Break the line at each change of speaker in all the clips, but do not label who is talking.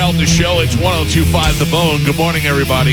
Calta Show. It's 102.5 The Bone. Good morning, everybody.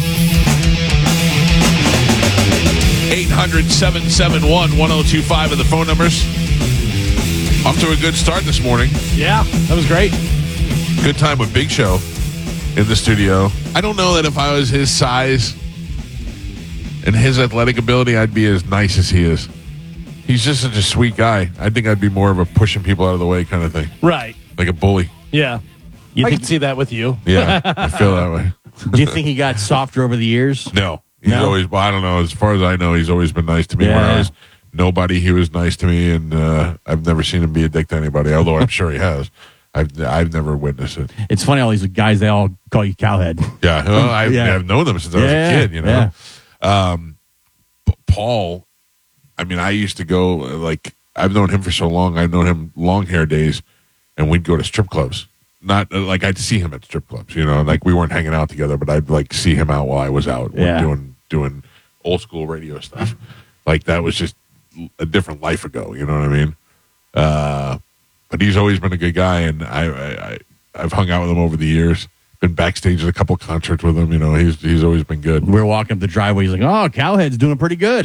800-771-1025 are the phone numbers. Off to a good start this morning.
Yeah, that was great.
Good time with Big Show in the studio. I don't know that if I was his size and his athletic ability, I'd be as nice as he is. He's just such a sweet guy. I think I'd be more of a pushing people out of the way kind of thing.
Right.
Like a bully.
Yeah. I can see that with you.
Yeah, I feel that way.
Do you think he got softer over the years?
No. He's always, well, I don't know. As far as I know, he's always been nice to me.
Yeah.
When I was nobody, he was nice to me, and I've never seen him be a dick to anybody, although I'm sure he has. I've never witnessed it.
It's funny, all these guys, they all call you Cowhead.
Yeah, well, I've known them since I was a kid, you know.
Yeah.
Paul, I mean, I used to go, like, I've known him for so long. I've known him long hair days, and we'd go to strip clubs. Not, like, I'd see him at strip clubs, you know. Like, we weren't hanging out together, but I'd, like, see him out while I was out doing old school radio stuff. Like, that was just a different life ago, you know what I mean? But he's always been a good guy, and I've hung out with him over the years. Been backstage at a couple concerts with him. You know, he's always been good.
We were walking up the driveway. He's like, "Oh, Cowhead's doing pretty good."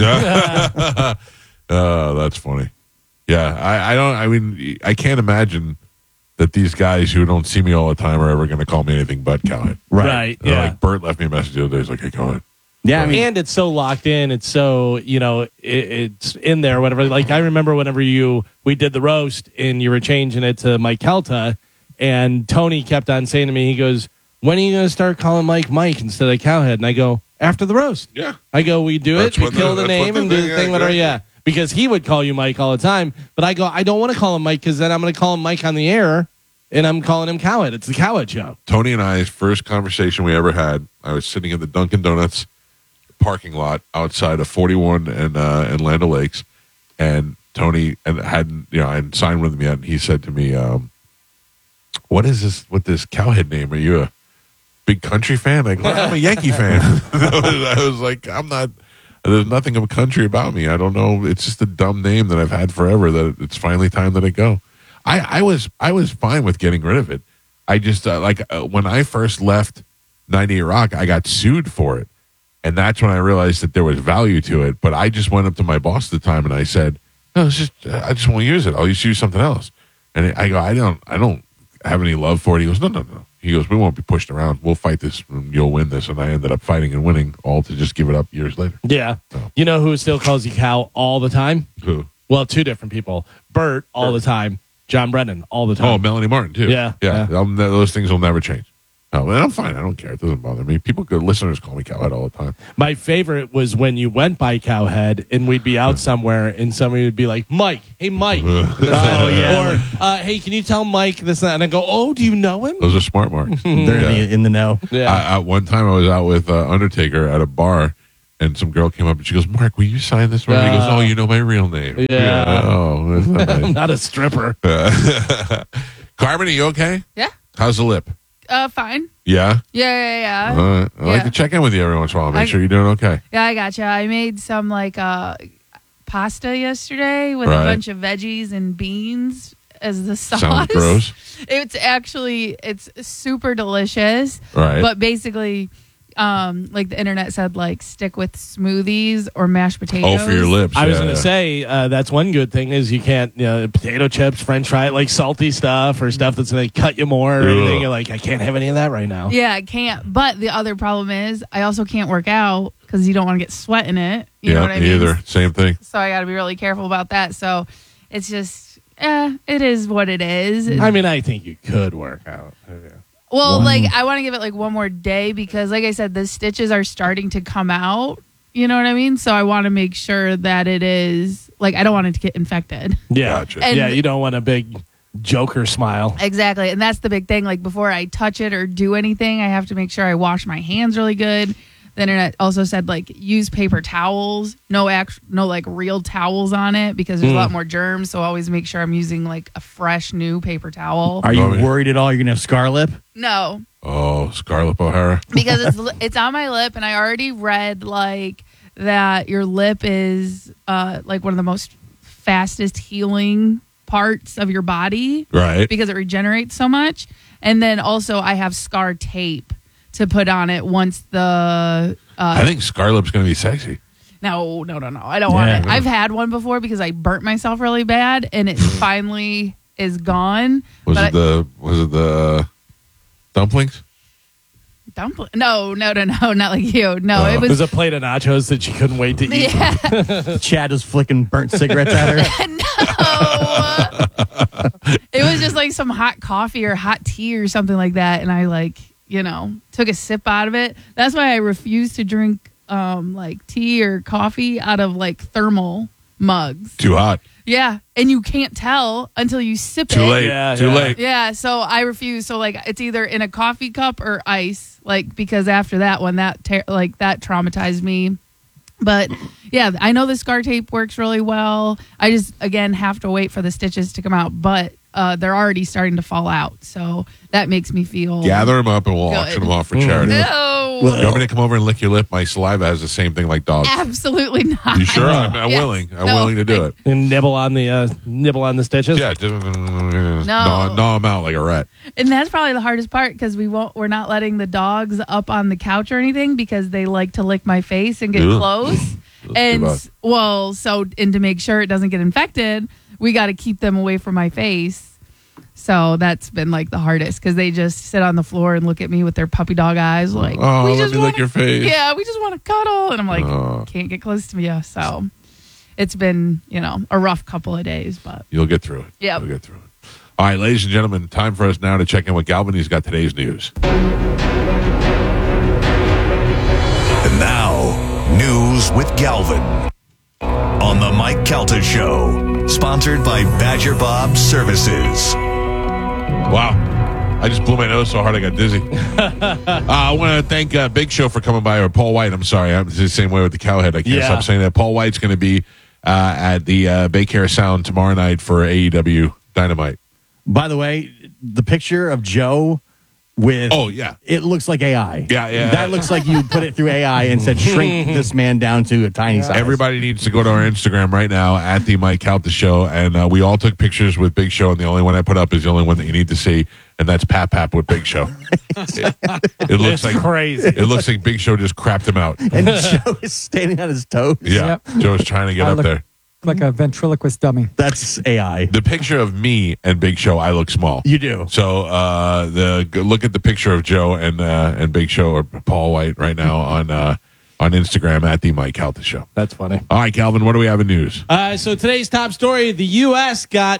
That's funny. Yeah, I mean, I can't imagine that these guys who don't see me all the time are ever going to call me anything but Cowhead.
Right. Yeah.
Like Bert left me a message the other day. He's like, "Hey, Cowhead."
Yeah, I mean,
and it's so locked in. It's so, you know, it's in there, whatever. Like, I remember whenever we did the roast and you were changing it to Mike Calta, and Tony kept on saying to me, he goes, "When are you going to start calling Mike instead of Cowhead?" And I go, "After the roast."
Yeah.
I go, "We do it, we kill the name and do the thing, whatever."
exactly.
Yeah. Because he would call you Mike all the time. But I go, I don't want to call him Mike because then I'm going to call him Mike on the air and I'm calling him Cowhead. It's the Cowhead Show.
Tony and I's first conversation we ever had, I was sitting in the Dunkin' Donuts parking lot outside of 41 and Land O'Lakes, and Tony I hadn't signed with him yet, and he said to me, "What is this with this Cowhead name? Are you a big country fan?" I go, "I'm a Yankee fan." I was like, "I'm not. There's nothing of country about me. I don't know. It's just a dumb name that I've had forever. That it's finally time that I go." I was fine with getting rid of it. I just when I first left 98 Rock, I got sued for it. And that's when I realized that there was value to it. But I just went up to my boss at the time and I said, "No, I just won't use it. I'll just use something else." And I go, I don't have any love for it. He goes, No. He goes, "We won't be pushed around. We'll fight this and you'll win this." And I ended up fighting and winning, all to just give it up years later.
Yeah.
Oh.
You know who still calls you Cow all the time?
Who?
Well, two different people. Bert all the time. John Brennan all the time.
Oh, Melanie Martin, too.
Yeah.
Those things will never change. Oh, and I'm fine. I don't care. It doesn't bother me. Listeners call me Cowhead all the time.
My favorite was when you went by Cowhead and we'd be out somewhere and somebody would be like, "Mike, hey, Mike."
Oh, yeah.
Or, "Hey, can you tell Mike this?" And I go, "Oh, do you know him?"
Those are smart marks.
they're in the know.
Yeah.
One time I was out with Undertaker at a bar, and some girl came up and she goes, "Mark, will you sign this for me?" He goes, "Oh, you know my real name."
Yeah.
Oh, that's not
I'm
nice.
not a stripper.
Carmen, are you okay?
Yeah.
How's the lip?
Fine.
Yeah?
Yeah.
All right. I like
Yeah.
to check in with you every once in a while. Make sure you're doing okay.
Yeah, I gotcha. I made some pasta yesterday with
Right.
a bunch of veggies and beans as the sauce.
Sounds gross.
It's super delicious.
Right.
But basically, like the internet said, like stick with smoothies or mashed potatoes.
Oh, for your lips.
I was
yeah,
going to say, that's one good thing is you can't, potato chips, French fry, like salty stuff or stuff that's going to cut you more or
Ugh.
anything. You're like, I can't have any of that right now.
Yeah, I can't. But the other problem is I also can't work out because you don't want to get sweat in it. You know what I
me
mean?
either. Same thing.
So I got to be really careful about that. So it's just, it is what it is.
I mean, I think you could work out.
Well, I want to give it one more day because, like I said, the stitches are starting to come out. You know what I mean? So I want to make sure that it is, I don't want it to get infected.
Yeah.
Gotcha.
And-
Yeah, you don't want a big Joker smile.
Exactly. And that's the big thing. Before I touch it or do anything, I have to make sure I wash my hands really good. The internet also said use paper towels, no real towels on it because there's a lot more germs. So always make sure I'm using a fresh new paper towel.
Are you
Oh, yeah.
worried at all you're going to have scar lip?
No,
Oh, Scarlett O'Hara.
because it's on my lip, and I already read that your lip is one of the most fastest healing parts of your body
Right.
because it regenerates so much. And then also I have scar tape to put on it once the
I think Scarlip's going to be sexy.
No. I don't want
Yeah.
it. I've had one before because I burnt myself really bad and it finally is gone.
Was
But
it the dumplings?
dumpling? No, not like you. No, it
It
was
was a plate of nachos that she couldn't wait to eat.
yeah.
Chad was flicking burnt cigarettes at her.
It was just like some hot coffee or hot tea or something like that, and I took a sip out of it. That's why I refuse to drink like tea or coffee out of like thermal mugs.
Too hot.
Yeah, and you can't tell until you sip
Too
it.
late.
Yeah,
Too
yeah.
late.
Yeah, so I refuse. So like it's either in a coffee cup or ice, like because after that one that traumatized me. But yeah, I know the scar tape works really well. I just again have to wait for the stitches to come out, but they're already starting to fall out. So that makes me feel
Gather them up and we'll
Good.
auction them off for charity.
No,
You want me to come over and lick your lip? My saliva has the same thing like dogs.
absolutely not.
You sure? I'm
Yes.
willing. I'm
No.
willing to do it.
And nibble on the stitches.
Yeah, just gnaw them out like a rat.
And that's probably the hardest part because we're not letting the dogs up on the couch or anything because they like to lick my face and get
Ugh.
close.
too
And
bad.
and to make sure it doesn't get infected, we got to keep them away from my face. So that's been like the hardest because they just sit on the floor and look at me with their puppy dog eyes, like,
Oh,
we
let
just
me lick your face.
Yeah, we just want to cuddle, and I'm like,
Oh.
can't get close to you. So it's been a rough couple of days, but
You'll get through it.
Yep.
You'll get through it. All right, ladies and gentlemen, time for us now to check in with Galvin. He's got today's news.
And now, news with Galvin on the Mike Calta Show, sponsored by Badger Bob Services.
Wow. I just blew my nose so hard I got dizzy. I want to thank Big Show for coming by, or Paul White. I'm sorry. I'm the same way with the cowhead. I can't
Yeah.
stop saying that. Paul White's going to be at the Bay Care Sound tomorrow night for AEW Dynamite.
By the way, the picture of Joe with
Oh, yeah.
it looks like AI.
Yeah.
That looks like you put it through AI and said shrink this man down to a tiny size.
Everybody needs to go to our Instagram right now at the Mike Calta Show, and we all took pictures with Big Show, and the only one I put up is the only one that you need to see, and that's Pap with Big Show. it looks
It's
like
crazy.
It looks like Big Show just crapped him out.
and Joe is standing on his toes.
Yeah,
Yep.
Joe's trying to get
I
up
look-
there.
Like a ventriloquist dummy.
That's AI.
The picture of me and Big Show, I look small.
You do.
So look at the picture of Joe and Big Show or Paul White right now on Instagram at the Mike Calta Show.
That's funny.
All right, Calvin, what do we have in news?
So today's top story: the U.S. got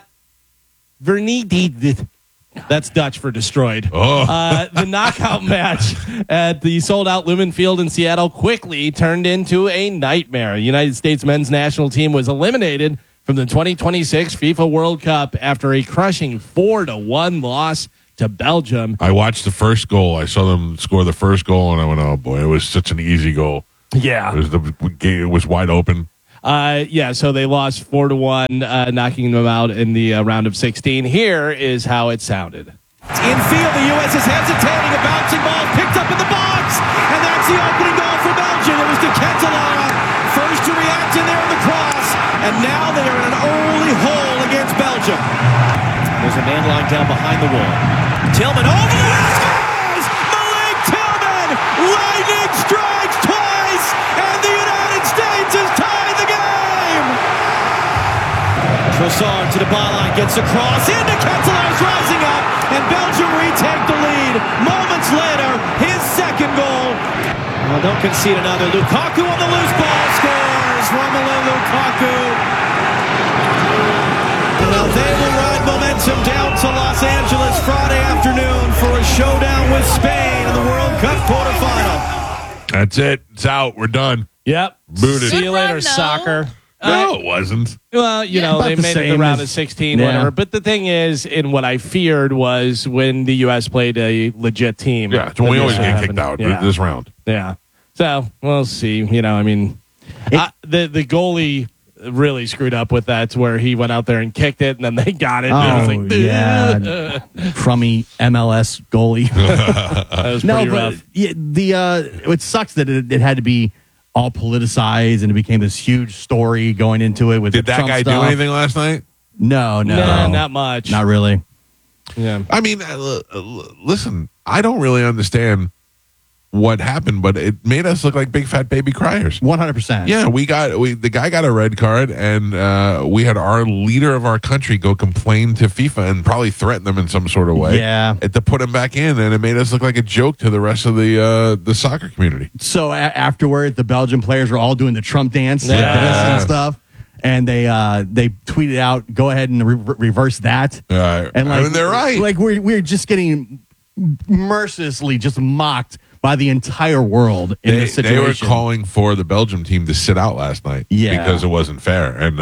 vernietigd. That's Dutch for destroyed.
Oh,
The knockout match at the sold-out Lumen Field in Seattle quickly turned into a nightmare. The United States men's national team was eliminated from the 2026 FIFA World Cup after a crushing 4-1 loss to Belgium.
I watched the first goal. I saw them score the first goal, and I went, "Oh boy, it was such an easy goal.
Yeah.
It was wide open."
So they lost 4-1, knocking them out in the round of 16. Here is how it sounded.
Infield, the U.S. is hesitating. A bouncing ball picked up in the box. And that's the opening goal for Belgium. It was De Ketelaere. First to react in there in the cross. And now they are in an early hole against Belgium. There's a man lying down behind the wall. Tillman over the wall. Scores! Malik Tillman! Lightning strikes twice. And the United States has tied the game. Trossard to the byline, gets across. Into Ketelaire's rising up. And Belgium retake the lead. Moments later, his second goal. Well, don't concede another. Lukaku on the loose ball scores. Romelu Lukaku. Now they will ride momentum down to Los Angeles Friday afternoon for a showdown with Spain in the World Cup quarterfinal.
That's it. It's out. We're done.
Yep.
Booted.
See you
Good
later,
run, though.
soccer.
No, it wasn't.
Well,
about
they
the
made it
same
the round
as-
of 16,
Yeah.
whatever. But the thing is, and what I feared was when the U.S. played a legit team.
Yeah, it's when we
that
always
this
get
would
kicked
happen.
out
Yeah.
this round.
Yeah. So we'll see. The goalie really screwed up with that to where he went out there and kicked it, and then they got it. and it was like,
yeah. Crummy MLS goalie.
that was
No,
pretty
but
rough.
it sucks that it had to be all politicized and it became this huge story going into it with
Did
the
that
Trump
guy
stuff.
do anything last night?
No,
Nah, not much.
not really.
Yeah.
I mean, listen, I don't really understand what happened, but it made us look like big fat baby criers.
100%.
Yeah, the guy got a red card, and we had our leader of our country go complain to FIFA and probably threaten them in some sort of way.
Yeah.
To put him back in, and it made us look like a joke to the rest of the soccer community.
So afterward, the Belgian players were all doing the Trump dance like
Yeah.
this and stuff. And they tweeted out, go ahead and reverse that. And
I mean, they're right.
Like we're just getting mercilessly just mocked by the entire world in this
They
situation.
were calling for the Belgium team to sit out last night because it wasn't fair. And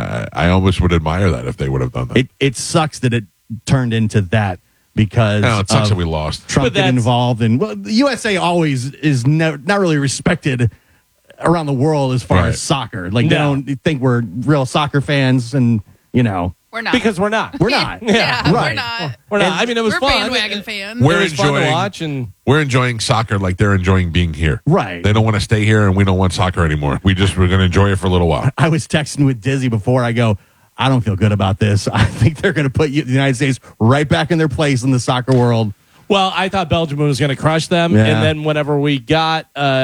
I almost would admire that if they would have done that.
It sucks that it turned into that because
No, it sucks
of
that we lost.
Trump
But
getting
that's-
involved. And well, the USA always is not really respected around the world as far
Right.
as soccer. Like they
No.
don't think we're real soccer fans, and
We're not.
Because we're not.
we're not.
yeah,
right.
we're not.
We're not. I mean, it was
We're
fun.
bandwagon fans.
We're
It was fun to
enjoying-
watch, and
We're enjoying soccer like they're enjoying being here.
Right.
They don't want to stay here, and we don't want soccer anymore. We're going to enjoy it for a little while.
I was texting with Dizzy before. I go, I don't feel good about this. I think they're going to put the United States right back in their place in the soccer world.
well, I thought Belgium was going to crush them,
Yeah.
and then whenever we got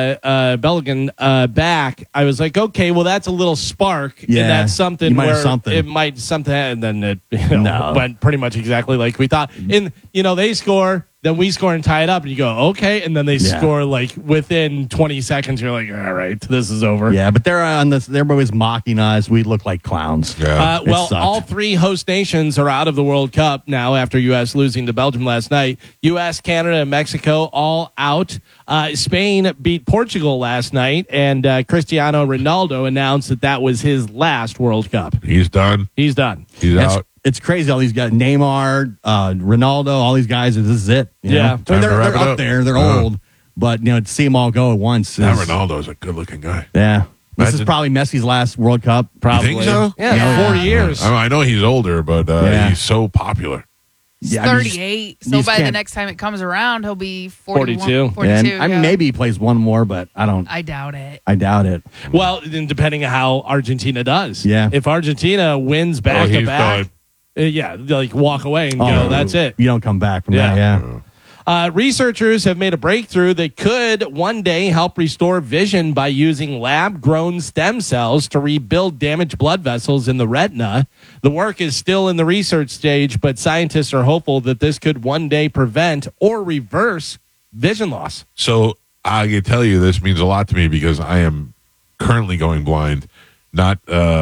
Belgium back, I was like, okay, well, that's a little spark,
Yeah.
and that's something
You might have
where
something.
it might something, and then it
No.
went pretty much exactly like we thought. And they score. Then we score and tie it up, and you go, okay. And then they
Yeah.
score like within 20 seconds. You're like, all right, this is over.
Yeah, but they're on this. Everybody was mocking us. We look like clowns.
Yeah.
It
Well,
sucked.
all three host nations are out of the World Cup now after U.S. losing to Belgium last night. U.S., Canada, and Mexico all out. Spain beat Portugal last night, and Cristiano Ronaldo announced that was his last World Cup.
He's done.
He's done.
He's
It's,
out.
it's crazy. All these guys, Neymar, Ronaldo, all these guys. This is it. you
Yeah.
know? I mean,
Time to
they're
wrap it
up
up.
there. They're
Uh-huh.
old, but to see them all go at once.
That
Is,
Ronaldo's a good-looking guy.
yeah, this is
Imagine-
probably Messi's last World Cup.
Probably.
think so?
Yeah,
Yeah.
4 years.
I know he's older, but
Yeah.
he's so popular.
He's
Yeah, I mean,
38.
you
So
just
by the
can't-
next time it comes around, he'll be 41,
42.
42.
And I mean,
yeah.
maybe he plays one more, but I don't.
I doubt it.
I doubt it.
Well, then depending on how Argentina does.
Yeah.
If Argentina wins back to
he's
back, yeah, like walk away and go, that's it.
You don't come back from
Yeah.
that. Yeah.
Researchers have made a breakthrough that could one day help restore vision by using lab-grown stem cells to rebuild damaged blood vessels in the retina. The work is still in the research stage, but scientists are hopeful that this could one day prevent or reverse vision loss.
So I can tell you this means a lot to me because I am currently going blind, not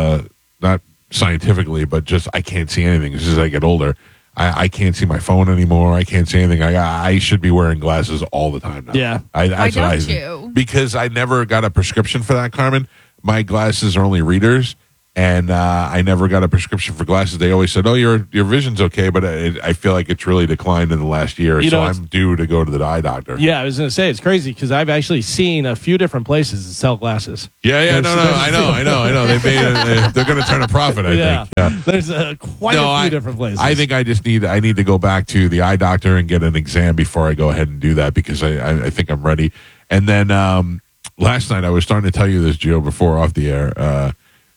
scientifically, but just I can't see anything as I get older. I can't see my phone anymore. I can't see anything. I should be wearing glasses all the time now.
Yeah.
That's
Why
what I
don't
think.
you?
Because I never got a prescription for that, Carmen. My glasses are only readers, and I never got a prescription for glasses. They always said, "Oh, your vision's okay," but I feel like it's really declined in the last year,
You
so
know, it's-
I'm due to go to the eye doctor.
Yeah, I was going to say, it's crazy because I've actually seen a few different places that sell glasses.
Yeah, I know. They they're going to turn a profit. I
Yeah.
think. Yeah.
There's quite a few
I,
different places.
I think I need to go back to the eye doctor and get an exam before I go ahead and do that because I think I'm ready. And then last night I was starting to tell you this, Gio, before off the air.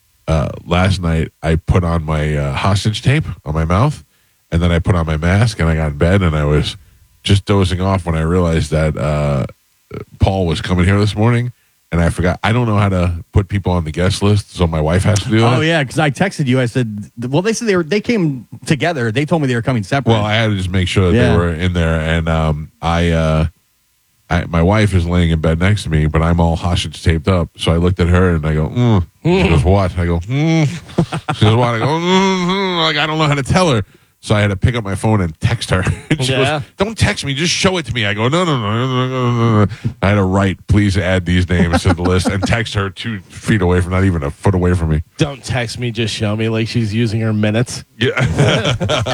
Last night I put on my hostage tape on my mouth, and then I put on my mask, and I got in bed, and I was just dozing off when I realized that Paul was coming here this morning. And I forgot. I don't know how to put people on the guest list, so my wife has to do that.
Oh yeah, because I texted you. I said, "Well, they said they came together. They told me they were coming separate."
Well, I had to just make sure that
Yeah.
they were in there, and my wife is laying in bed next to me, but I'm all hostage taped up. So I looked at her and I go, She goes, "What?" I go, She goes, "What?" I go, Like I don't know how to tell her. So I had to pick up my phone and text her. And she
Yeah.
goes, "Don't text me, just show it to me." I go, No. I had to write, "Please add these names to the list," and text her 2 feet away from, not even a foot away from me.
Don't text me, just show me like she's using her minutes.
Yeah.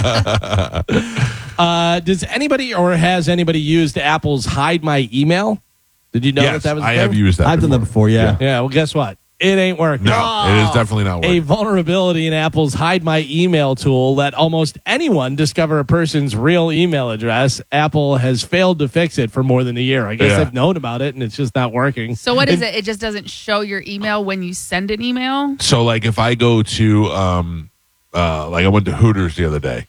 Does anybody or has anybody used Apple's Hide My Email? Did you know
Yes,
that was a
I
thing?
have used that.
I've done that before. Yeah.
Yeah, well, guess what? It ain't working.
No, it is definitely not
A
working.
vulnerability in Apple's Hide My Email tool let almost anyone discover a person's real email address. Apple has failed to fix it for more than a year. I guess
Yeah.
they've known about it, and it's just not working.
So what is it? It just doesn't show your email when you send an email?
So, like, if I go to, like, I went to Hooters the other day,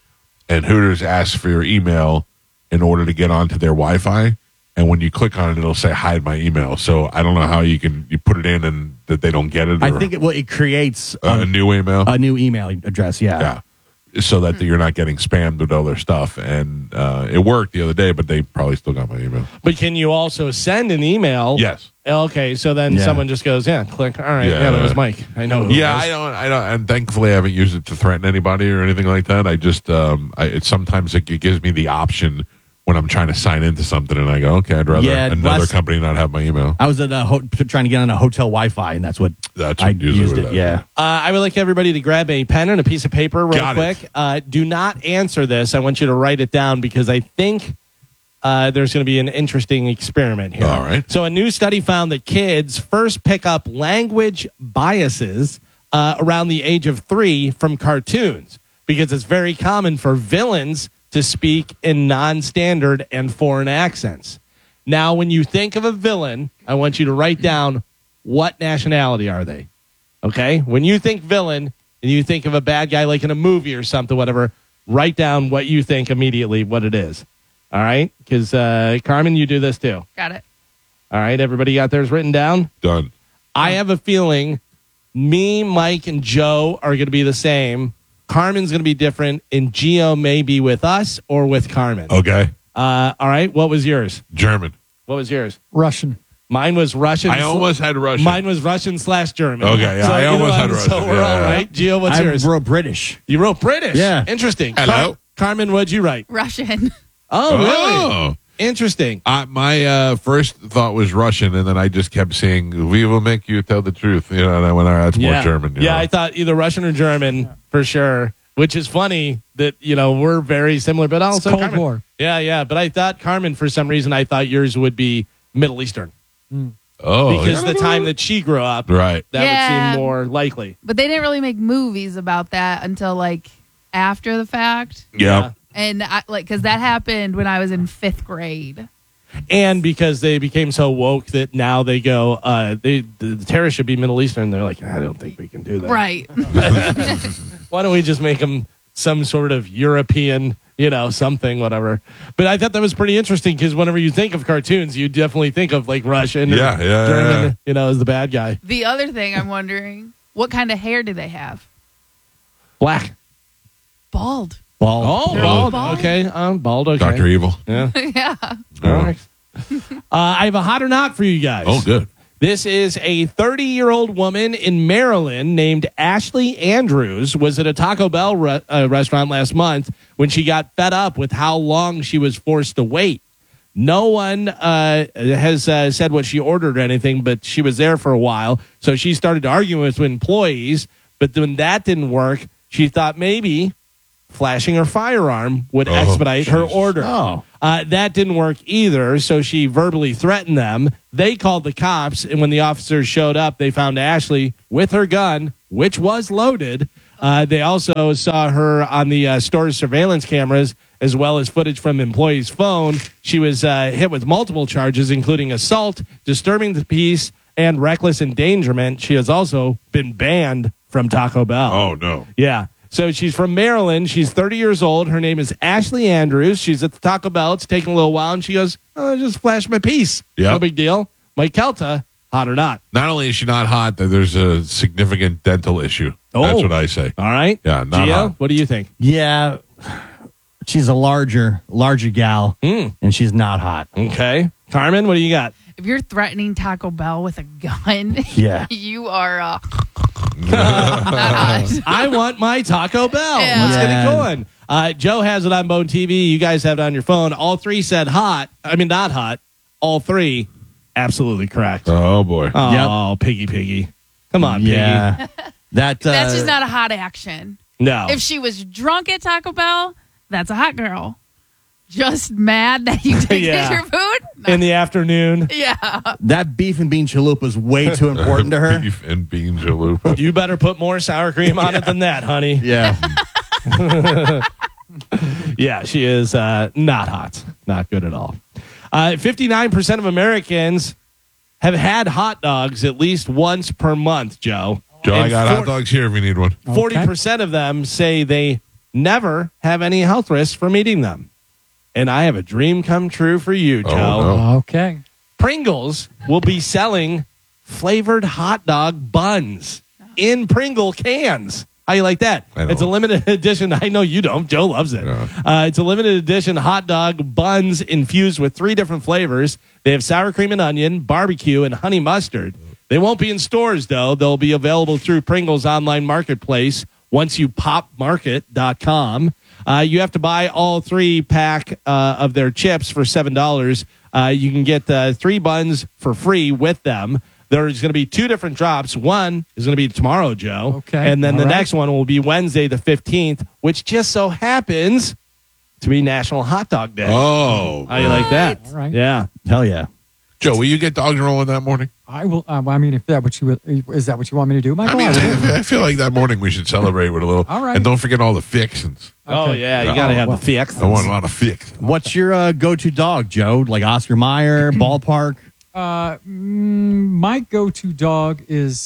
and Hooters asks for your email in order to get onto their Wi-Fi. And when you click on it, it'll say hide my email. So I don't know how you put it in and that they don't get it.
I
or
think it creates
a new email.
a new email address.
Yeah. So that you're not getting spammed with other stuff. And it worked the other day, but they probably still got my email.
But can you also send an email?
Yes.
Okay, so then
Yeah.
someone just goes, click. All right,
Yeah.
that was Mike. I know. Who
Yeah,
it was.
I don't, and thankfully I haven't used it to threaten anybody or anything like that. I just, sometimes it gives me the option when I'm trying to sign into something, and I go, okay, I'd rather
Yeah,
another
last-
company not have my email.
I was at trying to get on a hotel Wi-Fi, and that's what I
usually
used
what
it.
it is.
Yeah.
I would like everybody to grab a pen and a piece of paper real
Got it.
quick. Do not answer this. I want you to write it down because I think there's going to be an interesting experiment here.
All right.
So a new study found that kids first pick up language biases around the age of 3 from cartoons because it's very common for villains to speak in non-standard and foreign accents. Now, when you think of a villain, I want you to write down what nationality are they. Okay? When you think villain and you think of a bad guy like in a movie or something, whatever, write down what you think immediately, what it is. All right? Because, Carmen, you do this too.
Got it.
All right? Everybody got theirs written down?
Done.
I have a feeling me, Mike, and Joe are going to be the same. Carmen's going to be different, and Gio may be with us or with Carmen.
Okay.
All right. What was yours?
German.
What was yours?
Russian.
Mine was Russian.
I almost had Russian.
Mine was Russian/German.
Okay, yeah, I
either
almost
one,
had Russian,
So we're
yeah,
all
yeah.
right. Gio, what's
I
yours?
wrote British.
You wrote British.
Yeah.
Interesting.
Hello.
Carmen, what'd you write?
Russian.
Oh, really?
Oh.
Interesting.
My first thought was Russian, and then I just kept saying, "We will make you tell the truth." You know, and I went, "That's more German." You know?
I thought either Russian or German for sure. Which is funny that we're very similar, but also
Cold
Carmen.
War.
Yeah. But I thought Carmen, for some reason, I thought yours would be Middle Eastern
Oh,
because the time that she grew up,
right.
that
Yeah.
would seem more likely.
But they didn't really make movies about that until like after the fact.
Yeah.
And because that happened when I was in 5th grade.
And because they became so woke that now they go, the terrorists should be Middle Eastern. They're like, I don't think we can do that.
Right.
Why don't we just make them some sort of European, something, whatever. But I thought that was pretty interesting because whenever you think of cartoons, you definitely think of like Russian or
Yeah,
German, as the bad guy.
The other thing I'm wondering, what kind of hair do they have?
Black.
Bald.
Bald.
Oh,
They're
bald.
bald.
Okay. Bald. Okay.
Dr. Evil.
Yeah.
Yeah.
All right. I have a hot or not for you guys.
Oh, good.
This is a 30-year-old woman in Maryland named Ashley Andrews was at a Taco Bell restaurant last month when she got fed up with how long she was forced to wait. No one has said what she ordered or anything, but she was there for a while. So she started arguing with employees. But when that didn't work, she thought maybe flashing her firearm would expedite her order.
Oh.
That didn't work either, so she verbally threatened them. They called the cops, and when the officers showed up, they found Ashley with her gun, which was loaded. They also saw her on the store's surveillance cameras, as well as footage from employees' phone. She was hit with multiple charges, including assault, disturbing the peace, and reckless endangerment. She has also been banned from Taco Bell.
Oh, no.
Yeah. So she's from Maryland. She's 30 years old. Her name is Ashley Andrews. She's at the Taco Bell. It's taking a little while, and she goes, I just flashed my piece.
Yeah.
No big deal. Mike Kelta, hot or not?
Not only is she not hot, that there's a significant dental issue.
Oh.
That's what I say.
All right.
Yeah, not
Gio,
hot.
what do you think?
Yeah. She's a larger gal,
Mm.
and she's not hot.
Okay. Carmen, what do you got?
If you're threatening Taco Bell with a gun,
Yeah.
you are not hot.
I want my Taco Bell.
Yeah.
Let's get
Yeah.
it going. Joe has it on Bone TV. You guys have it on your phone. All three said hot. I mean, not hot. All three, absolutely correct.
Oh, boy.
Oh, Piggy. Come on, Piggy.
Yeah. That's
just not a hot action.
No.
If she was drunk at Taco Bell, that's a hot girl. Just mad that you didn't
Yeah.
get your food?
In the afternoon,
Yeah.
that beef and bean chalupa is way too important to her.
Beef and bean chalupa.
you better put more sour cream on it than that, honey.
Yeah.
Yeah, she is not hot. Not good at all. 59% of Americans have had hot dogs at least once per month, Joe.
Joe, I
And
got hot dogs here if you need one.
40% of them say they never have any health risks from eating them. And I have a dream come true for you, Joe.
no.
Okay.
Pringles will be selling flavored hot dog buns in Pringle cans. How you like that?
I don't.
It's a limited edition. I know you don't. Joe loves it.
Yeah.
It's a limited edition hot dog buns infused with 3 different flavors. They have sour cream and onion, barbecue, and honey mustard. They won't be in stores, though. They'll be available through Pringles online marketplace once you popmarket.com. You have to buy all 3-pack of their chips for $7. You can get 3 buns for free with them. There's going to be 2 different drops. One is going to be tomorrow, Joe.
Okay.
And then
All
the
right.
next one will be Wednesday the 15th, which just so happens to be National Hot Dog Day.
Oh,
How you like that?
All right.
Yeah.
Hell yeah.
Joe, will you get dogs rolling that morning?
I will. I mean, if that what you is that what you want me to do, Michael?
I mean,
I will.
I feel like that morning we should celebrate with a little.
All right.
And don't forget all the fixins.
Oh,
Okay.
yeah. You got to have
well,
the fix.
I want a lot of fix.
What's your go-to dog, Joe? Like Oscar Mayer, ballpark?
My go-to dog is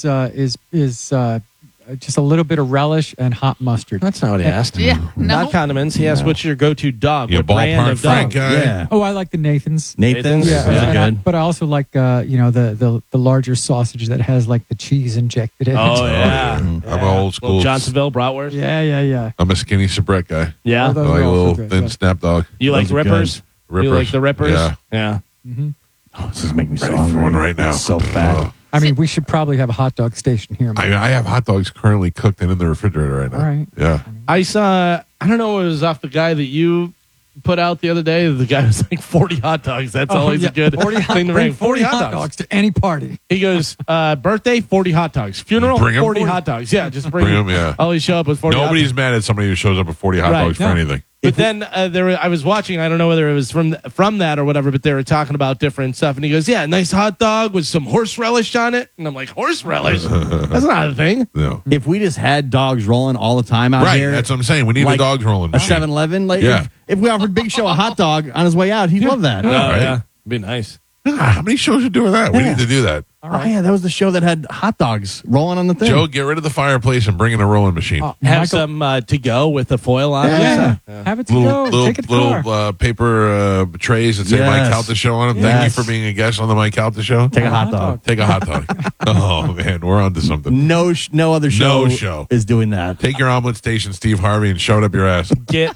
just a little bit of relish and hot mustard.
That's not what he asked.
Yeah, no.
Not condiments. He asked, what's your go-to dog?
You a
What brand
ballpark
of
Frank
dog?
guy?
Yeah.
Oh, I like the Nathans.
Nathan's?
Yeah,
Those are
and
good.
but I also like the larger sausage that has like the cheese injected in
Oh,
it.
yeah.
I'm an old school.
Little Johnsonville bratwurst.
Yeah.
I'm a skinny Sabrett guy.
Yeah.
All
I
those
like
are
a
also
little
good,
thin
yeah.
snap dog.
You like
Those are
rippers?
Rippers.
You like the rippers?
Yeah.
Yeah.
Oh, this is making me so
Ready for
hungry.
one right now.
So fat.
Oh.
I mean, we should probably have a hot dog station here.
I have hot dogs currently cooked and in the refrigerator right now.
All right.
Yeah.
I saw, I don't know, it was off the guy that you put out the other day. The guy was like 40 hot dogs. That's always a good
40
thing to
bring
bring. 40 hot dogs.
to any party.
He goes, birthday, 40 hot dogs. Funeral,
Bring 'em.
40 hot dogs. Yeah, just bring,
Bring 'em, yeah.
Always show up with 40 hot
Nobody's
dogs.
mad at somebody who shows up with 40 hot
Right.
dogs for
No.
anything.
But then I was watching, I don't know whether it was from that or whatever, but they were talking about different stuff. And he goes, yeah, nice hot dog with some horse relish on it. And I'm like, horse relish? That's not a thing.
No.
If we just had dogs rolling all the time out
Right.
here,
That's what I'm saying. We need a
like
dogs rolling
a
machine.
7-Eleven, like
Yeah.
if we offered Big Show a hot dog on his way out, he'd love that.
Oh,
right.
yeah. Be nice.
How many shows are doing that? We
Yeah.
need to do that.
Oh, yeah, that was the show that had hot dogs rolling on the thing.
Joe, get rid of the fireplace and bring in a rolling machine.
Have
Michael,
some to go with the foil on
Yeah.
it.
have it to go. Take it to the car.
little paper trays that say
Yes.
Mike Calta Show on them. Thank you
Yes.
for being a guest on the Mike Calta Show.
Take a hot
hot
dog.
dog.
Take a hot dog. Oh, man, we're on to something.
No other show,
No show.
is doing that.
Take your omelet station, Steve Harvey, and shove it up your ass.
Get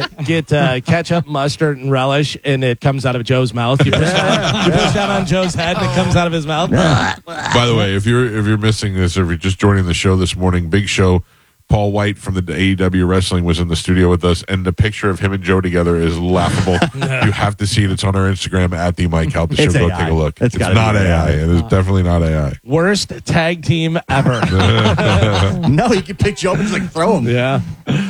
ketchup, mustard, and relish, and it comes out of Joe's mouth. You push that on Joe's head, and it comes out of his mouth.
By the way, if you're missing this, or if you're just joining the show this morning, Big Show, Paul White from the AEW Wrestling was in the studio with us, and the picture of him and Joe together is laughable. You have to see it. It's on our Instagram at the Mike Calta Show.
It's
Go
AI.
take a look.
It's
It's
gotta
not
be
AI.
AI.
It is definitely not AI.
Worst tag team ever.
No, you can pick Joe and just like throw him.
Yeah.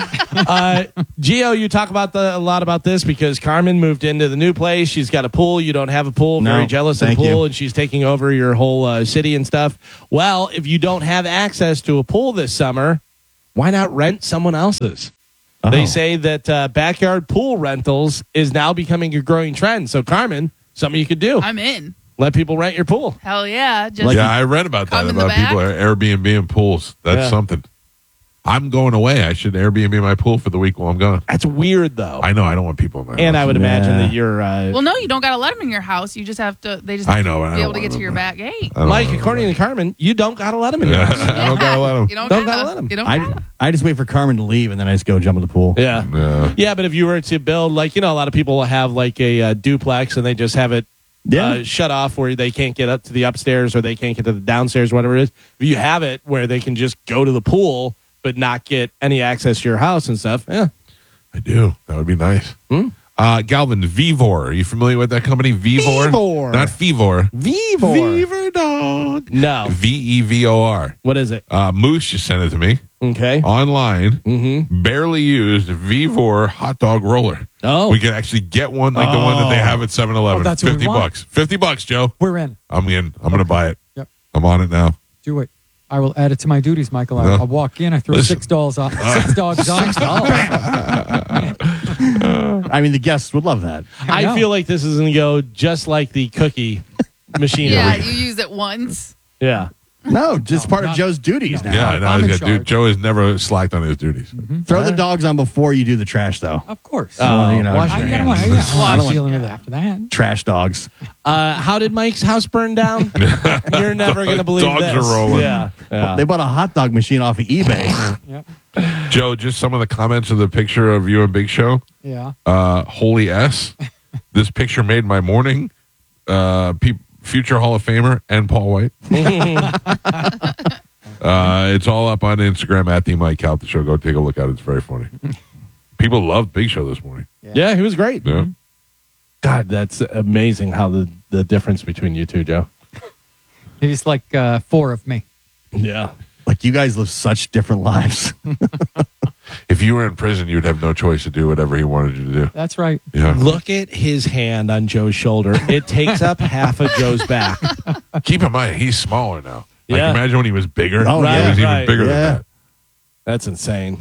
Gio, you talk about a lot about this because Carmen moved into the new place. She's got a pool. You don't have a pool.
No,
Very jealous of the
thank
pool,
you.
and she's taking over your whole city and stuff. Well, if you don't have access to a pool this summer, why not rent someone else's?
Oh.
They say that backyard pool rentals is now becoming a growing trend. So, Carmen, something you could do.
I'm in.
Let people rent your pool.
Hell yeah. Just
Yeah, I read about that,
Come in the
about people
back?
Airbnb and pools. That's
Yeah.
something. I'm going away. I should Airbnb my pool for the week while I'm gone.
That's weird, though.
I know. I don't want people in my
And
house.
I would imagine
Yeah.
that you're
well, no, you don't got to let them in your house. You just have to. They just
I
have
know,
to
I
be
don't
able to get
want
to your
them.
back gate.
I don't
Mike,
know.
according to Carmen, you don't gotta let him in your house.
I don't gotta let 'em.
You don't,
Don't
gotta,
gotta let 'em.
You don't
I
gotta.
I just wait for Carmen to leave and then I just go jump in the pool.
Yeah.
Yeah.
Yeah, but if you were to build, like, a lot of people will have like a duplex and they just have it
Yeah.
shut off where they can't get up to the upstairs or they can't get to the downstairs, whatever it is. If you have it where they can just go to the pool but not get any access to your house and stuff, yeah.
I do. That would be nice. Galvin, Vivor. Are you familiar with that company? Vivor?
Vivor.
Not Fevor.
Vivor.
Vivor dog.
No.
Vevor.
What is it?
Moose just sent it to me
Okay.
online.
Mm-hmm.
Barely used Vivor hot dog roller.
Oh.
We can actually get one like the one that they have at 7-Eleven.
Oh, that's what we
50
want.
bucks. $50, Joe.
We're in.
I'm in. I'm going to buy it.
Yep.
I'm on it now.
Do it. I will add it to my duties, Michael.
No.
I'll walk in. I throw
Listen.
$6 off. $6 on.
I mean, the guests would love that.
I
I
know.
feel like this is going to go just like the cookie machine.
Yeah, you use it once.
Yeah.
No, just part of Joe's duties now.
Yeah, now
I'm
he's
in
got dude.
charge.
Joe has never slacked on his duties.
Throw the dogs on before you do the trash, though.
Of course.
You know,
wash
I
your
don't
hands.
want to
I don't want-
dealing with it after that.
trash dogs.
How did Mike's house burn down? You're never going to believe
Dogs
this.
are rolling.
Yeah.
They bought a hot dog machine off of eBay.
Yep.
Joe, just some of the comments of the picture of you and Big Show.
Yeah.
Holy S. This picture made my morning. Future Hall of Famer and Paul White. It's all up on Instagram at the Mike Calta Show. Go take a look at it. It's very funny. People loved Big Show this morning.
Yeah, he was great.
Yeah.
God, that's amazing how the difference between you two, Joe.
He's like 4 of me.
Yeah.
Like, you guys live such different lives.
If you were in prison, you'd have no choice to do whatever he wanted you to do.
That's right.
Yeah.
Look at his hand on Joe's shoulder. It takes up half of Joe's back.
Keep in mind, he's smaller now. Like,
Yeah.
imagine when he was bigger.
Oh,
He
yeah.
was even
Right.
bigger
Yeah.
than that.
That's insane.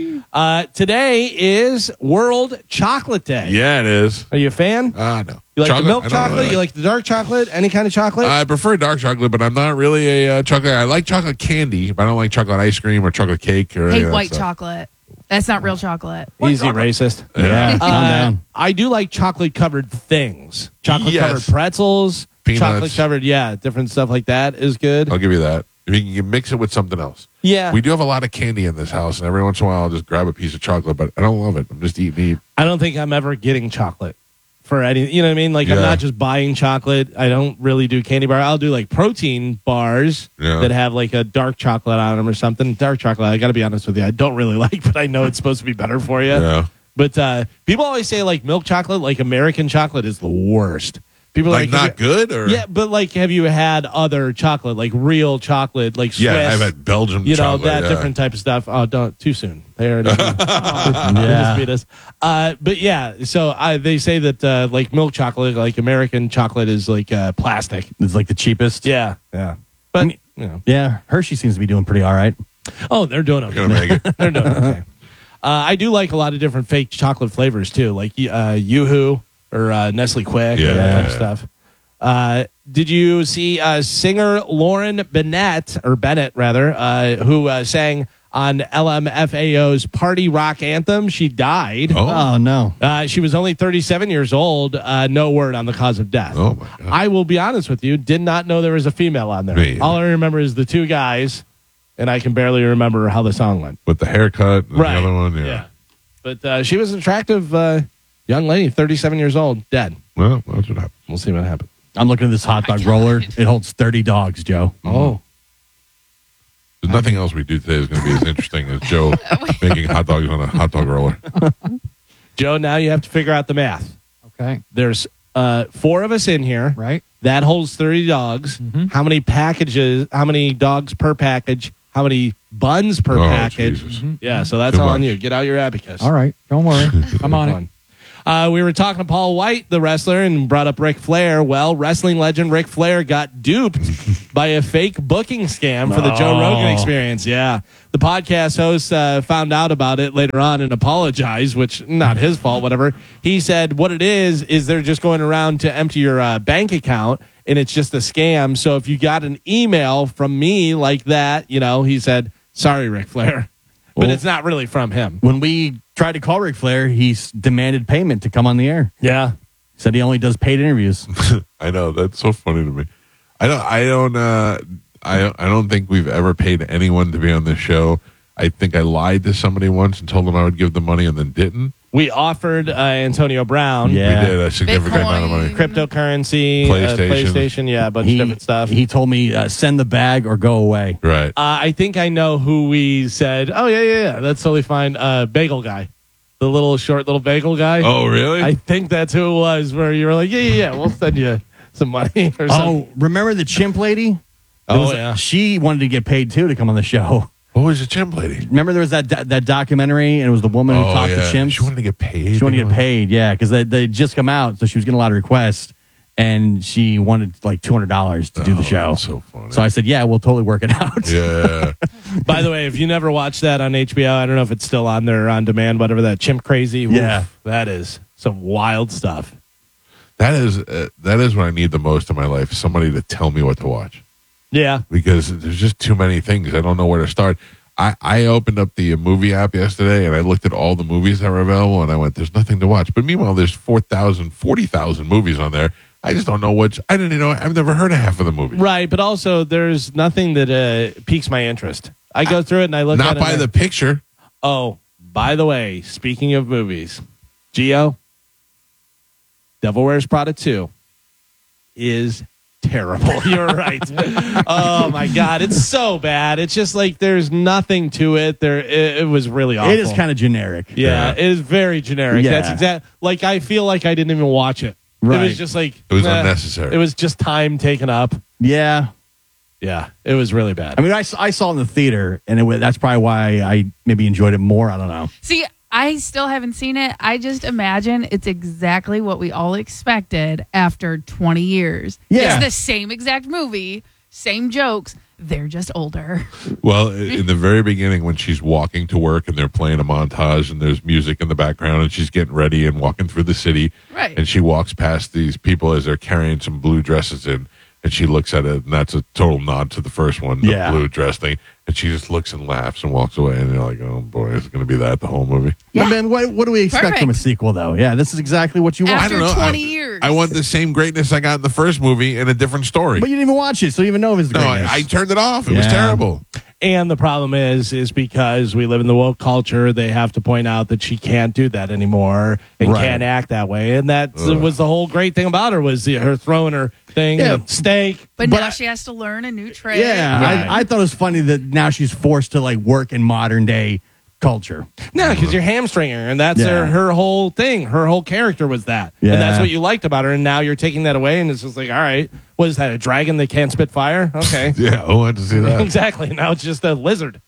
Today is World Chocolate Day.
Yeah, it is.
Are you a fan?
No.
You like the milk
I don't
chocolate?
really
You like the dark chocolate? Any kind of chocolate?
I prefer dark chocolate, but I'm not really a chocolate. I like chocolate candy, but I don't like chocolate ice cream or chocolate cake or any
Hate
of that
white
stuff.
chocolate. That's not real chocolate.
Easy racist.
Yeah, calm down.
I do like chocolate covered things. Chocolate covered
Yes.
pretzels.
Peanuts.
Chocolate covered, different stuff like that is good.
I'll give you that. If you can mix it with something else.
Yeah.
We do have a lot of candy in this house, and every once in a while I'll just grab a piece of chocolate, but I don't love it. I'm just eating.
I don't think I'm ever getting chocolate for any, you know what I mean? Like, I'm
Yeah.
not just buying chocolate. I don't really do candy bar. I'll do like protein bars
Yeah.
that have like a dark chocolate on them or something. Dark chocolate, I got to be honest with you, I don't really like, but I know it's supposed to be better for you.
Yeah.
But people always say like milk chocolate, like American chocolate is the worst. People are
Like,
like,
not good? Or
yeah, but like, have you had other chocolate, like real chocolate, like Swiss?
Yeah, I've had Belgian
You know,
chocolate.
that
yeah.
different type of stuff. Oh, don't too soon. They already they just beat us. But yeah, so they say that like milk chocolate, like American chocolate, is like plastic.
It's like the cheapest.
Yeah, yeah. But you know,
Yeah, Hershey seems to be doing pretty all right.
oh, they're doing okay.
Gonna make it.
They're doing okay. I do like a lot of different fake chocolate flavors too, like Yoo-Hoo or Nestle Quick,
Yeah.
that type of stuff. Did you see singer Lauren Bennett, who sang on LMFAO's Party Rock Anthem? She died.
Oh, no.
She was only 37 years old. No word on the cause of death.
Oh, my God.
I will be honest with you, did not know there was a female on there.
Me either.
All I remember is the two guys, and I can barely remember how the song went.
With the haircut and
Right.
the other one. Yeah.
But she was an attractive young lady, 37 years old, dead.
Well, that's what happened.
We'll see what happens.
I'm looking at this hot dog roller. It holds 30 dogs, Joe.
Oh.
There's nothing else we do today is going to be as interesting as Joe making hot dogs on a hot dog roller.
Joe, now you have to figure out the math.
Okay.
There's 4 of us in here.
Right.
That holds 30 dogs. How many packages, how many dogs per package? How many buns per
Oh,
package?
Jesus.
Yeah, so that's
Too
all on
much.
you. Get out your abacus.
All right. Don't worry. I'm on it.
We were talking to Paul White, the wrestler, and brought up Ric Flair. Well, wrestling legend Ric Flair got duped by a fake booking scam for the Joe Rogan Experience. Yeah. The podcast host found out about it later on and apologized, which not his fault, whatever. He said what it is they're just going around to empty your bank account, and it's just a scam. So if you got an email from me like that, he said, sorry, Ric Flair. But
Well-
it's not really from him.
When we tried to call Ric Flair, he demanded payment to come on the air.
Yeah.
Said he only does paid interviews.
I know, that's so funny to me. I don't think we've ever paid anyone to be on this show. I think I lied to somebody once and told them I would give them money and then didn't.
We offered Antonio Brown.
Yeah.
We did a significant amount of money.
Cryptocurrency,
PlayStation.
a bunch of different stuff.
He told me, send the bag or go away.
Right.
I think I know who we said, oh, yeah, that's totally fine. Bagel guy. The short little bagel guy.
Oh, really?
I think that's who it was, where you were like, yeah, we'll send you some money or something.
Oh, remember the chimp lady?
Oh, yeah.
She wanted to get paid, too, to come on the show.
What was the chimp lady?
Remember there was that documentary, and it was the woman who talked to chimps?
She wanted to get paid.
She wanted to get paid, yeah, because they just come out, so she was getting a lot of requests, and she wanted like $200 to do the show.
That's so funny.
So I said, yeah, we'll totally work it out.
Yeah.
By the way, if you never watched that on HBO, I don't know if it's still on there on demand, whatever, that Chimp Crazy.
Yeah.
That is some wild stuff.
That is what I need the most in my life. Somebody to tell me what to watch.
Yeah.
because there's just too many things. I don't know where to start. I opened up the movie app yesterday and I looked at all the movies that were available and I went, there's nothing to watch. But meanwhile, there's 40,000 movies on there. I just don't know which. I didn't even know. I've never heard of half of the movies.
Right, but also there's nothing that piques my interest. I go through it and I look at
Not
it.
by the picture.
Oh, by the way, speaking of movies, Gio, Devil Wears Prada 2 is terrible. You're right. Oh my God, it's so bad. It's just like there's nothing to it. It was really awful.
It is kind of generic.
Yeah, it is very generic.
Yeah.
That's exact. Like I feel like I didn't even watch it. It
Right.
was just like
It was unnecessary.
It was just time taken up.
Yeah.
Yeah, it was really bad.
I mean, I saw it in the theater, and that's probably why I maybe enjoyed it more. I don't know.
See, I still haven't seen it. I just imagine it's exactly what we all expected after 20 years.
Yeah.
It's the same exact movie, same jokes. They're just older.
Well, in the very beginning, when she's walking to work and they're playing a montage and there's music in the background and she's getting ready and walking through the city,
Right.
and she walks past these people as they're carrying some blue dresses in, and she looks at it, and that's a total nod to the first one, the
Yeah.
blue dress thing, and she just looks and laughs and walks away, and you're like, oh boy, it's going to be that the whole movie.
Yeah.
But man, what do we expect from a
Perfect.
sequel, though? Yeah, this is exactly what you want.
After
I don't know.
20 years.
I want the same greatness I got in the first movie in a different story.
But you didn't even watch it, so you even know if it's
No,
greatness.
I turned it off. It was
Yeah.
terrible.
And the problem is because we live in the woke culture, they have to point out that she can't do that anymore and
Right.
can't act that way. And that was the whole great thing about her was her throwing her thing,
Yeah.
the steak.
but
but
now
I-
she has to learn a new trade.
Yeah,
Right.
I thought it was funny that now she's forced to like work in modern day culture.
No, because you're hamstringing her, and that's
Yeah.
her whole thing. Her whole character was that.
Yeah.
And that's what you liked about her. And now you're taking that away, and it's just like, all right, what is that, a dragon that can't spit fire? Okay.
Yeah, I wanted to see that.
Exactly. Now it's just a lizard.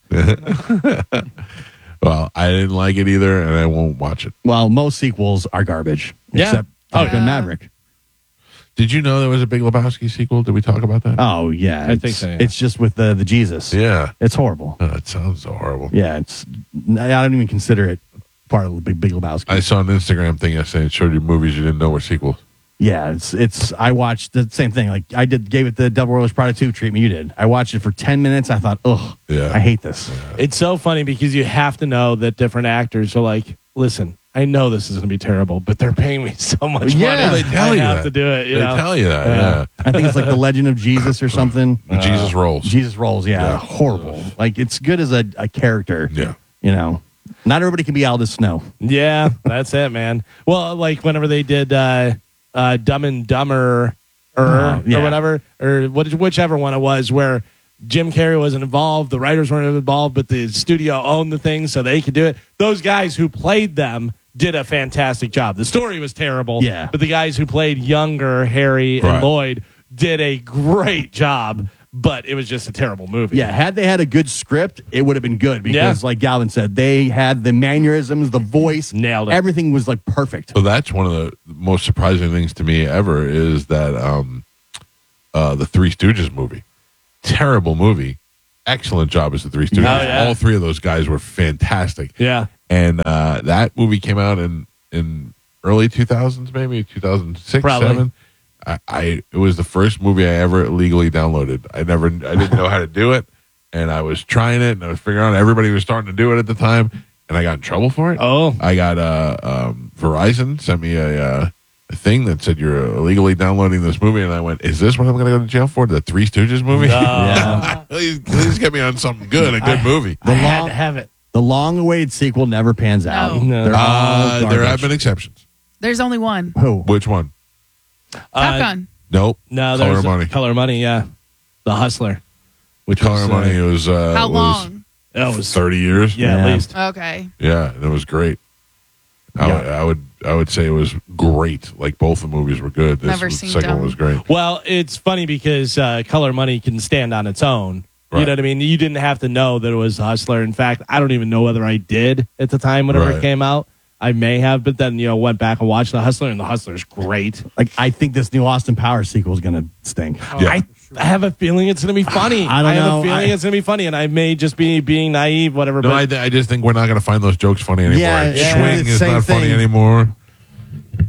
Well, I didn't like it either, and I won't watch it.
Well, most sequels are garbage,
Yeah.
except
Oh,
Top Gun
yeah.
Maverick.
Did you know there was a Big Lebowski sequel? Did we talk about that?
Oh yeah,
I think
it's-
so, yeah.
It's just with the Jesus.
Yeah.
It's horrible.
Oh, that sounds so horrible.
Yeah, I don't even consider it part of the Big Lebowski.
I saw an Instagram thing yesterday that showed you movies you didn't know were sequels.
Yeah, it's. I watched the same thing. Like I gave it the Devil Wears Prada 2 treatment. You did. I watched it for 10 minutes. I thought, ugh,
Yeah.
I hate this.
It's so funny because you have to know that different actors are like, listen, I know this is going to be terrible, but they're paying me so much
Yeah,
money.
they tell
I
you
have
that.
to do it. You
They
know?
tell you that,
Yeah.
yeah.
I think it's like the Legend of Jesus or something.
Jesus rolls.
Jesus rolls. Yeah,
Yeah.
horrible. Like it's good as a character.
Yeah.
You know, not everybody can be Aldous Snow.
Yeah, that's it, man. Well, like whenever they did Dumb and Dumber or
yeah.
whatever, or whichever one it was, where Jim Carrey wasn't involved, the writers weren't involved, but the studio owned the thing so they could do it. Those guys who played them did a fantastic job. The story was terrible,
Yeah.
but the guys who played younger Harry and
Right.
Lloyd did a great job, but it was just a terrible movie.
Yeah, had they had a good script, it would have been good because,
Yeah.
like Galvin said, they had the mannerisms, the voice,
Nailed it.
Everything was like perfect.
So that's one of the most surprising things to me ever is that the Three Stooges movie. Terrible movie. Excellent job as the Three Stooges.
Oh, yeah.
All three of those guys were fantastic.
Yeah.
And that movie came out in early 2000s, maybe 2006,
Probably.
7. It was the first movie I ever legally downloaded. I didn't know how to do it, and I was trying it, and I was figuring out everybody was starting to do it at the time, and I got in trouble for it.
Oh.
I got Verizon sent me a thing that said you're illegally downloading this movie, and I went, "Is this what I'm going to go to jail for? The Three Stooges movie?
Yeah.
please get me on something good, a good movie."
I had to have it.
The long-awaited sequel never pans out.
No.
They're all
There
garbage.
have been exceptions.
There's only one.
Who?
Which one?
Top
Uh,
Gun.
Nope.
No,
Color
there's
Money.
Color Money, yeah. The Hustler.
Which Color
was,
Money was
How
was
long?
That was
30 years.
yeah,
Yeah.
at least.
Okay.
Yeah, and it was great. I would say it was great. Like both the movies were good. This
Never
the
seen
second one
them.
was great.
Well, it's funny because Color Money can stand on its own. You
Right.
know what I mean? You didn't have to know that it was Hustler. In fact, I don't even know whether I did at the time whenever
Right.
it came out. I may have, but then went back and watched The Hustler, and The Hustler's great.
Like, I think this new Austin Powers sequel is going to stink.
Yeah.
I have a feeling it's going to be funny.
I don't
have
know.
a feeling it's going to be funny, and I may just be being naive, whatever.
No,
but
I just think we're not going to find those jokes funny anymore.
Yeah,
Schwing
it's
is
same
not funny
thing.
anymore.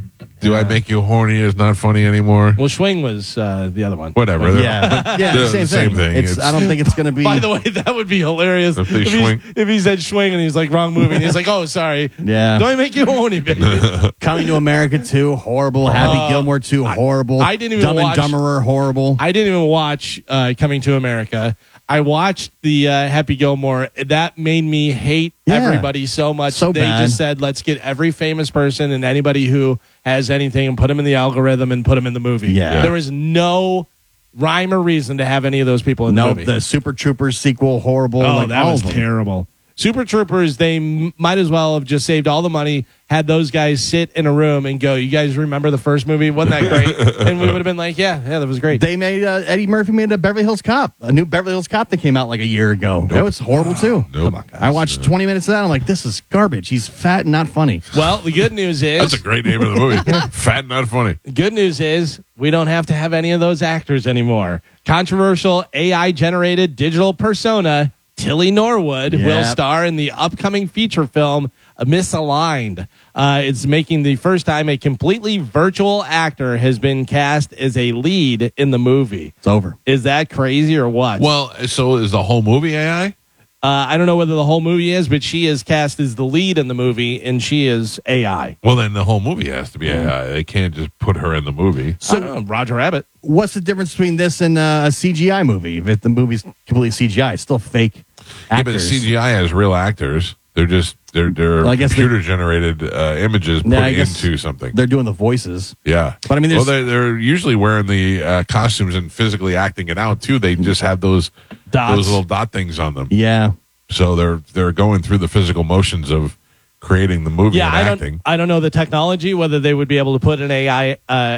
Do I Make You Horny is not funny anymore.
Well, Schwing was the other one.
Whatever.
Yeah, but yeah,
They're
same,
the same thing.
It's, I don't think it's going to be.
By the way, that would be hilarious
If they
if
Schwing.
he said Schwing and he's like, wrong movie. And he's like, oh, sorry.
Yeah.
Do I make you horny, baby?
Coming to America 2, horrible. Happy Gilmore 2, horrible.
I didn't even
Dumb
watch-
and Dumberer, horrible.
I didn't even watch Coming to America. I watched the Happy Gilmore. That made me hate
Yeah.
everybody so much.
So
they
bad.
just said, let's get every famous person and anybody who has anything and put them in the algorithm and put them in the movie.
Yeah.
There was no rhyme or reason to have any of those people in the
Nope,
movie.
the Super Troopers sequel, horrible.
Oh,
like,
that
all
was
of them.
terrible. Super Troopers, they might as well have just saved all the money, had those guys sit in a room and go, you guys remember the first movie? Wasn't that great? And we would have been like, yeah, that was great.
They made Eddie Murphy made a Beverly Hills Cop, a new Beverly Hills Cop that came out like a year ago. That was horrible too.
Nope. Come on,
I watched 20 minutes of that. I'm like, this is garbage. He's fat and not funny.
Well, the good news
That's
is,
a great name of the movie. Fat, not funny.
good news is we don't have to have any of those actors anymore. Controversial AI-generated digital persona Tilly Norwood will
Yep.
star in the upcoming feature film Misaligned. It's making the first time a completely virtual actor has been cast as a lead in the movie.
It's over.
Is that crazy or what?
Well, so is the whole movie AI?
I don't know whether the whole movie is, but she is cast as the lead in the movie, and she is AI.
Well, then the whole movie has to be AI. They can't just put her in the movie.
So Roger Rabbit.
What's the difference between this and a CGI movie? If the movie's completely CGI, it's still fake
Yeah, but
actors.
CGI has real actors. They're just they're
Well, I guess
computer generated images put
Yeah, I guess
into something.
They're doing the voices.
Yeah,
But I mean,
well,
there's-
they're usually wearing the costumes and physically acting it out too. They just have those
Dots.
little dot things on them.
Yeah.
So they're going through the physical motions of creating the movie
Yeah,
and
I
acting.
don't know the technology, whether they would be able to put an AI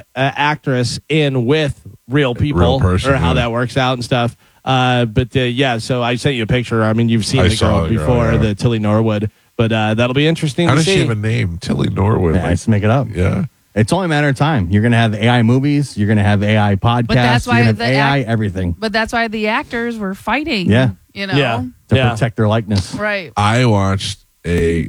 actress in with real people
Real person,
or how
yeah.
that works out and stuff. Yeah, so I sent you a picture. I mean, you've seen
I
the
saw
girl
the girl,
before,
yeah.
the Tilly Norwood, but that'll be interesting
How
to
does
see.
she have a name? Tilly Norwood.
Yeah,
like-
just make it up.
yeah.
It's only a matter of time. You're going to have AI movies. You're going to have AI podcasts.
that's why
you're going to
the
have AI everything
But that's why the actors were fighting.
Yeah.
You know?
Yeah.
to protect their likeness.
Right.
I watched a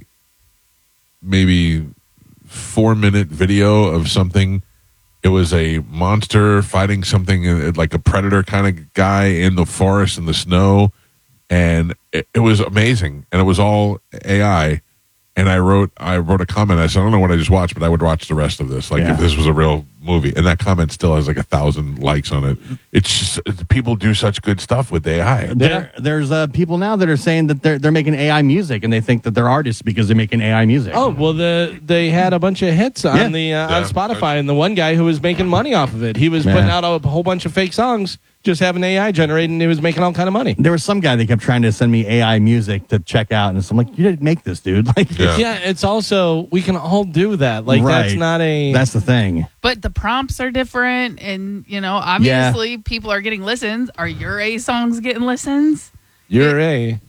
maybe 4-minute video of something. It was a monster fighting something like a predator kind of guy in the forest in the snow, and it was amazing. And it was all AI. And I wrote a comment. I said, I don't know what I just watched, but I would watch the rest of this. Like
Yeah.
if this was a real movie. And that comment still has like 1,000 likes on it. It's just people do such good stuff with AI.
There's people now that are saying that they're making AI music and they think that they're artists because they're making AI music.
Oh well, they had a bunch of hits on
Yeah.
on Spotify, and the one guy who was making money off of it, he was putting out a whole bunch of fake songs, just having AI generated, and he was making all kind of money.
There was some guy that kept trying to send me AI music to check out, and so I'm like, you didn't make this, dude. Like,
Yeah.
Yeah, it's also we can all do that. Like that's
Right.
not a
that's the thing.
But the prompts are different, and obviously people are getting listens. Are your A songs getting listens?
you're a.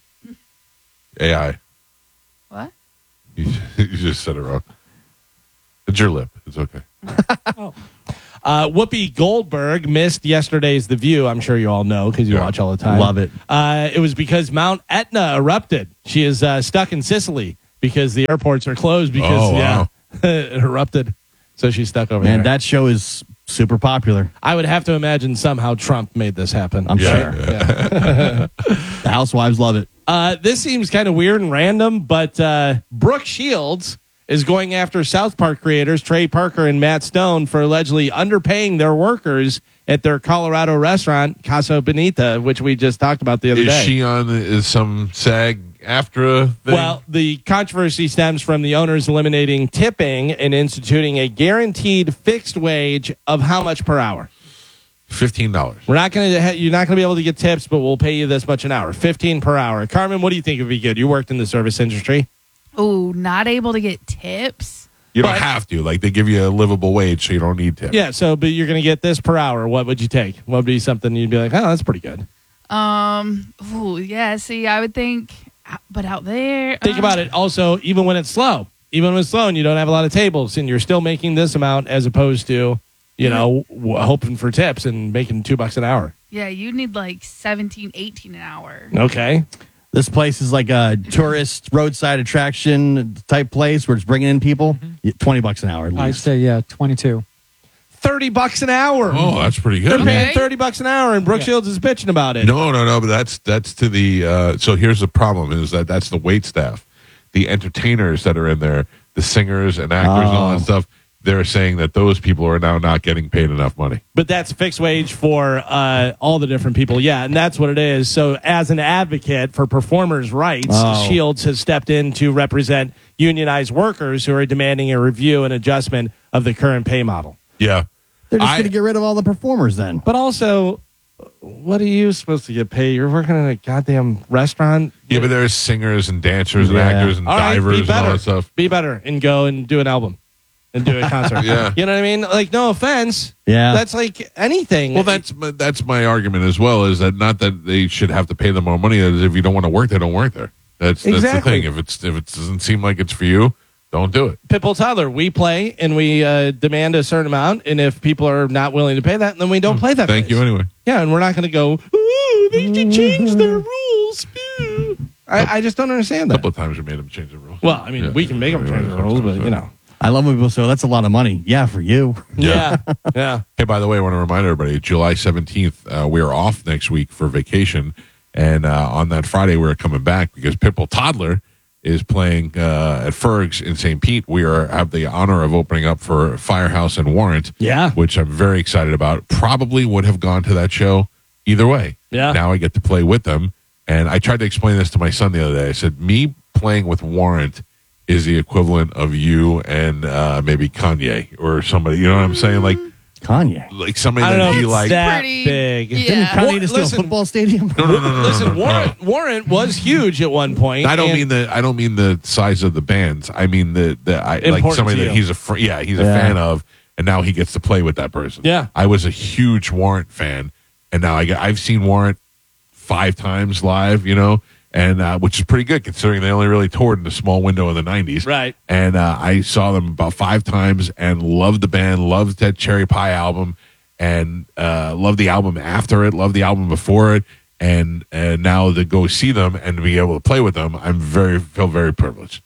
AI.
What?
You just said it wrong. It's your lip. It's okay.
Whoopi Goldberg missed yesterday's The View. I'm sure you all know because you
Yeah.
watch all the time.
Love it.
It was because Mount Etna erupted. She is stuck in Sicily because the airports are closed because
Oh, wow.
it erupted. So she's stuck over
Man,
there.
that show is super popular.
I would have to imagine somehow Trump made this happen.
I'm
Yeah.
sure.
Yeah.
The housewives love it.
This seems kind of weird and random, but Brooke Shields is going after South Park creators Trey Parker and Matt Stone for allegedly underpaying their workers at their Colorado restaurant, Casa Bonita, which we just talked about the other
Is
day.
she on some SAG-AFTRA thing?
Well, the controversy stems from the owners eliminating tipping and instituting a guaranteed fixed wage of how much per hour?
$15.
We're not going to. You're not going to be able to get tips, but we'll pay you this much an hour, $15 per hour. Carmen, what do you think would be good? You worked in the service industry.
Oh, not able to get tips?
You don't
But-
have to. Like, they give you a livable wage, so you don't need tips.
Yeah. So, but you're going to get this per hour. What would you take? What would be something you'd be like, oh, that's pretty good.
Oh, yeah. See, I would think, but out there.
Think about it. Also, even when it's slow, and you don't have a lot of tables, and you're still making this amount as opposed to, hoping for tips and making $2 an hour.
Yeah, you need like 17, 18 an hour.
Okay.
This place is like a tourist roadside attraction type place where it's bringing in people. $20 an hour at
I'd
least.
say 22.
$30 an hour.
Oh, that's pretty
They're
good.
paying
Okay.
$30 an hour, and Brooke Shields is bitching about it.
No, but that's to the. So here's the problem: is that's the wait staff, the entertainers that are in there, the singers and actors and all that stuff. They're saying that those people are now not getting paid enough money.
But that's fixed wage for all the different people. Yeah, and that's what it is. So as an advocate for performers' rights, Shields has stepped in to represent unionized workers who are demanding a review and adjustment of the current pay model.
Yeah,
They're just going to get rid of all the performers then.
But also, what are you supposed to get paid? You're working in a goddamn restaurant?
yeah, but there's singers and dancers and
Yeah.
actors and
All right,
divers
be
and all
better.
that stuff.
Be better and go and do an album and do a concert.
Yeah.
You know what I mean? Like, no offense.
Yeah.
That's like anything.
Well, that's my argument as well. Is that not that they should have to pay them more money? That is, if you don't want to work there, don't work there. That's the
Exactly.
thing. If it doesn't seem like it's for you, don't do it.
Pitbull Toddler, we play and we demand a certain amount, and if people are not willing to pay that, then we don't play that.
Thank
place.
you anyway.
Yeah, and we're not going to go, ooh, they should change their rules. Ooh." I just don't understand
A
that.
couple of times we made them change the rules.
Well, I mean,
Yeah.
we can make them change the rules, but, you know.
I love when people say, that's a lot of money. Yeah, for you.
Yeah. Yeah.
Hey, by the way, I want to remind everybody, July 17th, we are off next week for vacation. And on that Friday, we're coming back because Pitbull Toddler is playing at Ferg's in St. Pete. We have the honor of opening up for Firehouse and Warrant,
Yeah.
which I'm very excited about. Probably would have gone to that show either way.
Yeah.
Now I get to play with them. And I tried to explain this to my son the other day. I said, me playing with Warrant is the equivalent of you and maybe Kanye or somebody. You know what I'm saying?
Kanye.
Somebody
I don't know
that
if
he
it's
like.
that
Pretty-
big.
yeah.
Didn't Kanye just steal a
listen.
football stadium?
No.
Listen, Warrant was huge at one point.
I don't
and-
mean the size of the bands. I mean like
Important
somebody
to
that
you.
he's a fan of, and now he gets to play with that person.
Yeah.
I was a huge Warrant fan, and now I've seen Warrant 5 times live. You know, and which is pretty good considering they only really toured in a small window in the 90s.
Right.
And I saw them about 5 times and loved the band, loved that Cherry Pie album, and loved the album after it, loved the album before it. And now to go see them and be able to play with them, feel very privileged.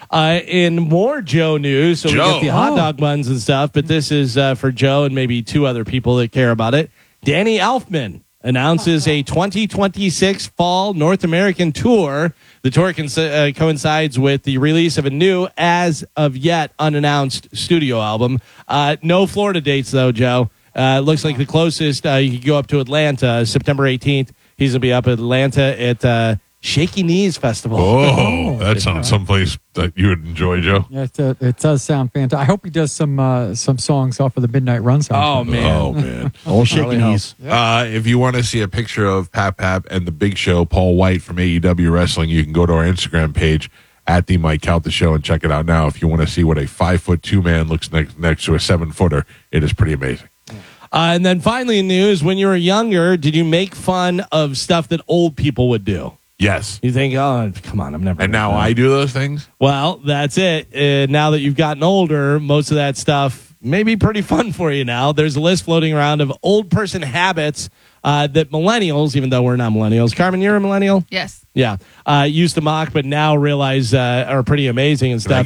In more Joe news, so we
Joe.
get the hot dog buns and stuff, but this is for Joe and maybe 2 other people that care about it. Danny Elfman announces a 2026 fall North American tour. The tour coincides with the release of a new, as of yet unannounced studio album. No Florida dates, though, Joe. Looks like the closest you could go up to Atlanta, September 18th. He's going to be up at Atlanta at Shaky Knees Festival.
Oh, that sounds someplace that you would enjoy, Joe.
Yeah, it does sound fantastic. I hope he does some songs off of the Midnight Run soundtrack.
Oh, man.
Oh, man.
Old shaky knees.
If you want to see a picture of Pap and the Big Show, Paul White from AEW Wrestling, you can go to our Instagram page at the Mike Calta Show and check it out now. If you want to see what a 5'2" man looks next to a 7-footer, it is pretty amazing.
And then finally in news, when you were younger, did you make fun of stuff that old people would do?
Yes.
You think, oh, come on, I'm never.
And
gonna
now
do
I
that.
do those things.
Well, that's it. Now that you've gotten older, most of that stuff may be pretty fun for you now. There's a list floating around of old person habits that millennials, even though we're not millennials. Carmen, you're a millennial?
Yes.
Yeah. Used to mock, but now realize are pretty amazing and
Can I
stuff.